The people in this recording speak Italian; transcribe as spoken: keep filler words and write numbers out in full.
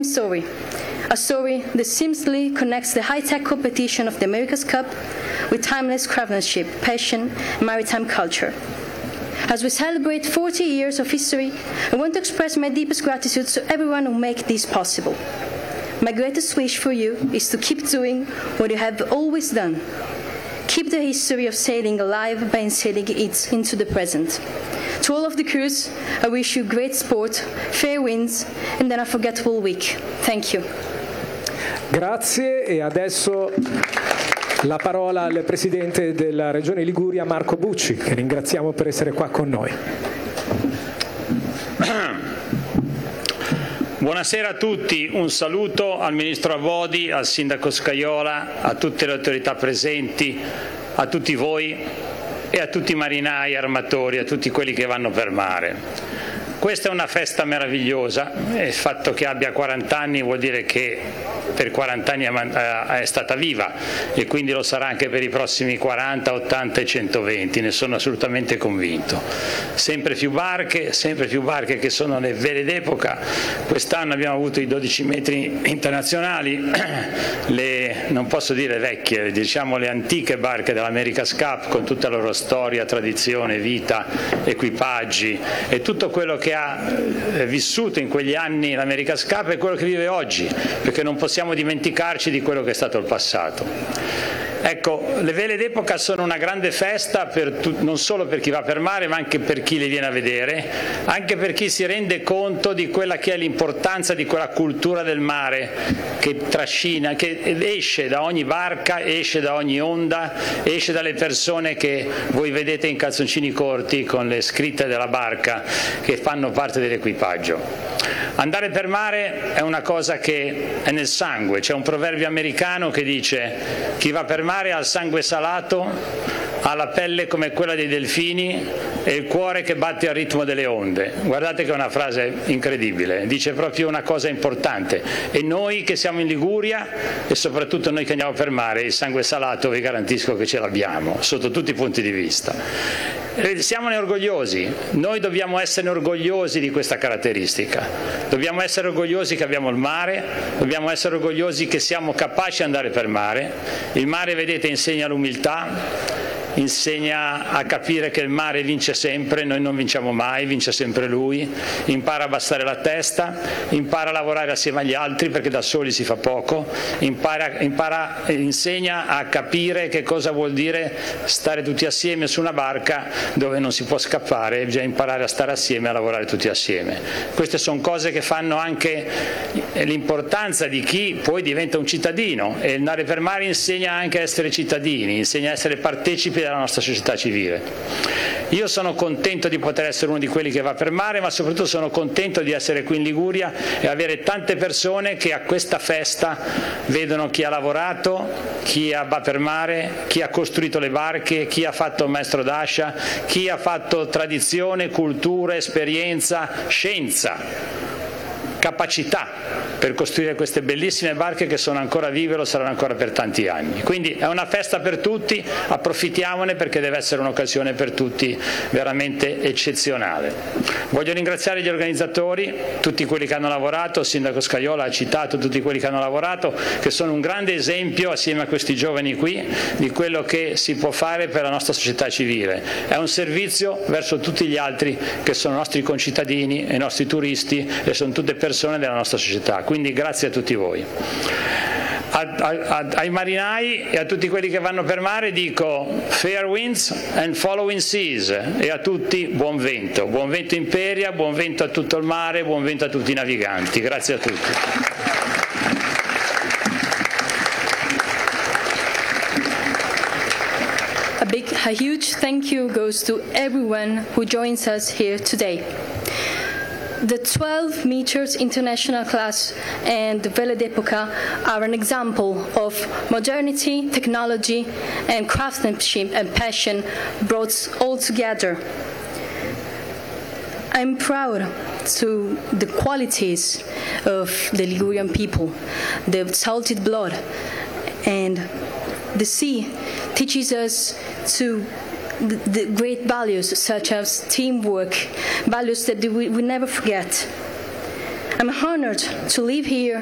story, a story that seamlessly connects the high-tech competition of the America's Cup with timeless craftsmanship, passion, and maritime culture. As we celebrate forty years of history, I want to express my deepest gratitude to everyone who made this possible. My greatest wish for you is to keep doing what you have always done. Keep the history of sailing alive by instilling it into the present. To all of the crews, I wish you great sport, fair winds, and an unforgettable week. Thank you. Grazie, e adesso la parola al Presidente della Regione Liguria, Marco Bucci, che ringraziamo per essere qua con noi. Buonasera a tutti, un saluto al Ministro Avodi, al Sindaco Scajola, a tutte le autorità presenti, a tutti voi e a tutti i marinai, armatori, a tutti quelli che vanno per mare. Questa è una festa meravigliosa e il fatto che abbia quaranta anni vuol dire che per quaranta anni è stata viva e quindi lo sarà anche per i prossimi quaranta, ottanta e centoventi, ne sono assolutamente convinto. Sempre più barche, sempre più barche che sono le vele d'epoca. Quest'anno abbiamo avuto i dodici metri internazionali, le, non posso dire vecchie, diciamo le antiche barche dell'America's Cup con tutta la loro storia, tradizione, vita, equipaggi e tutto quello che ha vissuto in quegli anni l'America's Cup e quello che vive oggi, perché non possiamo dimenticarci di quello che è stato il passato. Ecco, le vele d'epoca sono una grande festa per tu, non solo per chi va per mare, ma anche per chi le viene a vedere, anche per chi si rende conto di quella che è l'importanza di quella cultura del mare che trascina, che esce da ogni barca, esce da ogni onda, esce dalle persone che voi vedete in calzoncini corti con le scritte della barca che fanno parte dell'equipaggio. Andare per mare è una cosa che è nel sangue, c'è un proverbio americano che dice: chi va per mare ha il sangue salato, ha la pelle come quella dei delfini e il cuore che batte al ritmo delle onde. Guardate che è una frase incredibile, dice proprio una cosa importante. E noi che siamo in Liguria e soprattutto noi che andiamo per mare, il sangue salato vi garantisco che ce l'abbiamo, sotto tutti i punti di vista. Siamone orgogliosi, noi dobbiamo essere orgogliosi di questa caratteristica, dobbiamo essere orgogliosi che abbiamo il mare, dobbiamo essere orgogliosi che siamo capaci di andare per mare. Il mare, vedete, insegna l'umiltà, insegna a capire che il mare vince sempre, noi non vinciamo mai, vince sempre lui, impara a abbassare la testa, impara a lavorare assieme agli altri perché da soli si fa poco, impara, impara, insegna a capire che cosa vuol dire stare tutti assieme su una barca dove non si può scappare, bisogna imparare a stare assieme e a lavorare tutti assieme. Queste sono cose che fanno anche l'importanza di chi poi diventa un cittadino, e andare per mare insegna anche a essere cittadini, insegna a essere partecipi della nostra società civile. Io sono contento di poter essere uno di quelli che va per mare, ma soprattutto sono contento di essere qui in Liguria e avere tante persone che a questa festa vedono chi ha lavorato, chi va per mare, chi ha costruito le barche, chi ha fatto il maestro d'ascia, chi ha fatto tradizione, cultura, esperienza, scienza, capacità per costruire queste bellissime barche che sono ancora vive e lo saranno ancora per tanti anni. Quindi è una festa per tutti, approfittiamone perché deve essere un'occasione per tutti veramente eccezionale. Voglio ringraziare gli organizzatori, tutti quelli che hanno lavorato, il Sindaco Scajola ha citato tutti quelli che hanno lavorato, che sono un grande esempio assieme a questi giovani qui di quello che si può fare per la nostra società civile. È un servizio verso tutti gli altri che sono nostri concittadini e nostri turisti e sono tutte persone della nostra società. Quindi grazie a tutti voi. A, a, ai marinai e a tutti quelli che vanno per mare dico fair winds and following seas, e a tutti buon vento, buon vento Imperia, buon vento a tutto il mare, buon vento a tutti i naviganti. Grazie a tutti. A big, a huge thank you goes to everyone who joins us here today. The twelve meters international class and the Vele d'Epoca are an example of modernity, technology, and craftsmanship and passion brought all together. I'm proud to the qualities of the Ligurian people, the salted blood, and the sea teaches us to the, the great values such as teamwork, values that we, we never forget. I'm honored to live here